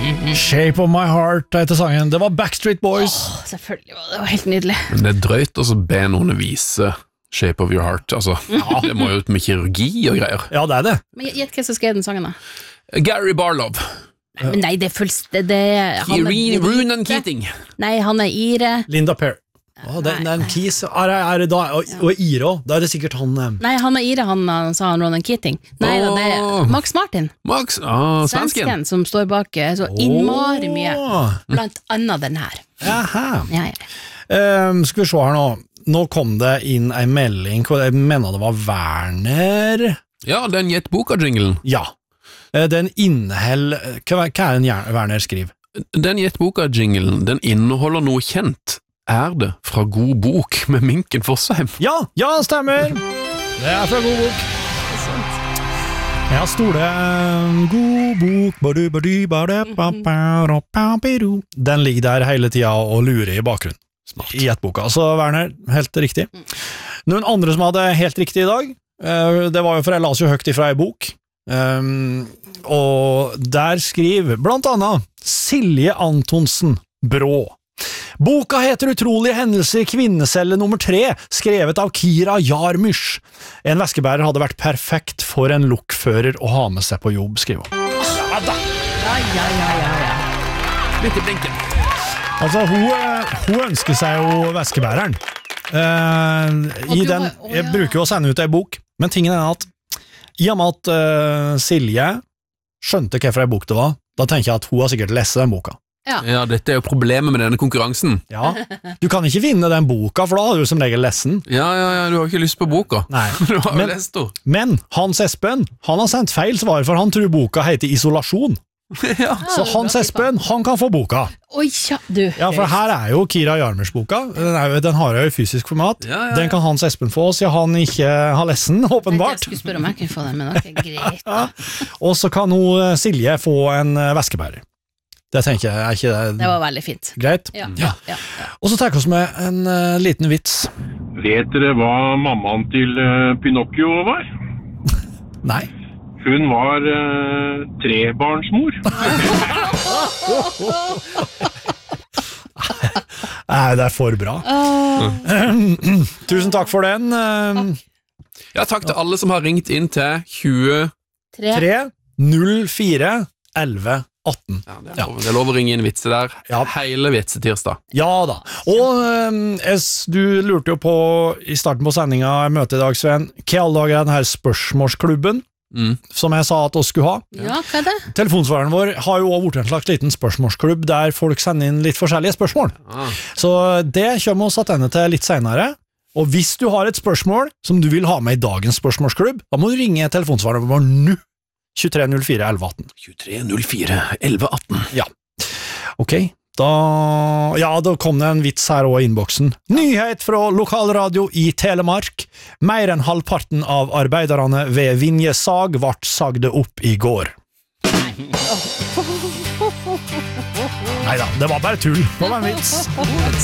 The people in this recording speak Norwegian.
Shape of my heart heter sangen. Det var Backstreet Boys. Selvfølgelig var det helt nydelig. Men det drøyt å be noen vise Shape of your heart, altså. Det må jo ut med kirurgi og greier. Ja, det det. Men gjett hva som skrev den sangen da? Gary Barlow. Men nei, det Ronan Keating. Nei, han ire. Linda Perry. Det er en keys. Det da, og Ire også. Da det sikkert han... Nei, han ire, han sa han Ronan Keating. Nei, det Max Martin. Svensken som står bak så innmari mye. Blant annet den her. Jaha. Ja. Skal vi se her nå. Nå kom det inn en melding, jeg mener det var Werner. Ja, den Gjett boka-jinglen. Ja. Den inneholder... Hva er den Werner skriver? Den Gjett boka-jinglen, den inneholder noe kjent. Det fra God bok med Minken Fossheim? Ja, stemmer. Det fra God bok. Jeg stole God bok. Den ligger der hele tida og lurer i bakgrunnen. Smart. I boka. Så Werner, helt riktig. Noen andre som hadde helt riktig i dag, det var jo for jeg las jo høyt ifra en bok, og der skriver blant annet Silje Antonsen Brå. Boka heter Utrolige hendelser i kvinnecelle nummer 3, skrevet av Kira Jarmysh. En væskebærer hadde vært perfekt for en lokfører å ha med seg på jobb, skriver hun. Ja da! Ja. Litt i blinken. Altså, hun ønsker seg jo væskebæreren. Jeg bruker jo å sende ut en bok, men tingen er at i og med at Silje skjønte hva for en bok det var, da tenker jeg at hun har sikkert lest den boka. Ja, dette er jo problemet med denne konkurransen. Ja, du kan ikke vinne den boka, for da har du som regel lest den. Ja, du har ikke lyst på boka. Nei. Du har jo lest den. Men Hans Espen, han har sendt feil svar, for han tror boka heter Isolasjon. Ja. Så Hans Espen, han kan få boka. Oi, du. Ja, for her er jo Kira Jarmers boka. Den har jo i fysisk format. Ja. Den kan Hans Espen få, siden han ikke har lest den, åpenbart. Jeg skulle spørre om jeg kunne få den, men det er greit da. Og så kan hun Silje få en væskebærer. Det tenker jeg er ikke det. Det var veldig fint. Greit? Ja. Og så tenker vi oss med en liten vits. Vet dere hva mammaen til Pinocchio var? Nei. Hun var trebarnsmor. Nei, det er for bra. Tusen takk for den. Ja, takk til alle som har ringt inn til 3 04 11 18. Ja, det er lov å ringe inn vitser der. Hele vitsetirsdag. Ja da. Og du lurte jo på i starten på sendinga jeg møter i dag, Sven, hva alle dager er denne spørsmålsklubben som jeg sa at oss skulle ha. Ja, hva er det? Telefonsvareren vår har jo også vært en slags liten spørsmålsklubb der folk sender inn litt forskjellige spørsmål. Så det kommer oss attende til litt senere. Og hvis du har et spørsmål som du vil ha med i dagens spørsmålsklubb, da må du ringe telefonsvareren vår nå. 2304 1118. 2304 1118. Ja. Ok, da kom det en vits her også i innboksen. Nyhet fra lokalradio i Telemark. Mer enn halvparten av arbeiderne ved Vinjesag ble sagde opp i går. Neida, det var bare tull. Det var en vits.